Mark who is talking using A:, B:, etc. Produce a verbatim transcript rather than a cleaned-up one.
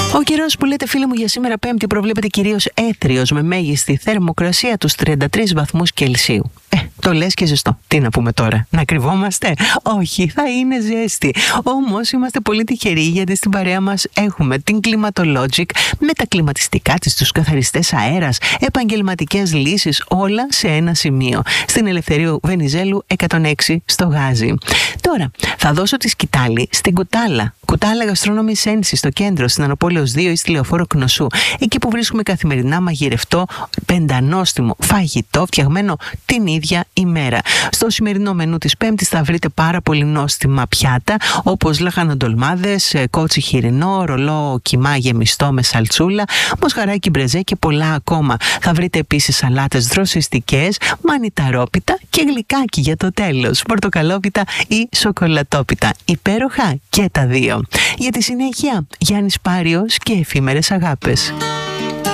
A: Ο καιρός που λέτε, φίλοι μου, για σήμερα Πέμπτη προβλέπεται κυρίως έθριος με μέγιστη θερμοκρασία τους τριάντα τρεις βαθμούς Κελσίου. Ε, το λες και ζεστό. Τι να πούμε τώρα, να κρυβόμαστε? Όχι, θα είναι ζέστη. Όμως είμαστε πολύ τυχεροί, γιατί στην παρέα μας έχουμε την Climatologic με τα κλιματιστικά της, τους καθαριστές αέρας, επαγγελματικές λύσεις, όλα σε ένα σημείο. Στην Ελευθερίου Βενιζέλου εκατόν έξι στο Γάζι. Τώρα θα δώσω τη σκητάλη στην Κουτάλα. Κουτάλα Γαστρόνομη Ένση στο κέντρο, στην Ανοπόλεως δύο ή στη Λεωφόρο Κνωσού. Εκεί που βρίσκουμε καθημερινά μαγειρευτό πεντανόστιμο φαγητό φτιαγμένο την ίδια ημέρα. Στο σημερινό μενού της Πέμπτης θα βρείτε πάρα πολύ νόστιμα πιάτα, όπως λαχανοντολμάδες, κότσι χοιρινό, ρολό κιμά γεμιστό με σαλτσούλα, μοσχαράκι μπρεζέ και πολλά ακόμα. Θα βρείτε επίσης σαλάτες δροσιστικές, μανιταρόπιτα και γλυκάκι για το τέλος, πορτοκαλόπιτα ή σοκολατόπιτα. Υπέροχα και τα δύο. Για τη συνέχεια, Γιάννης Πάριος και εφήμερες αγάπες.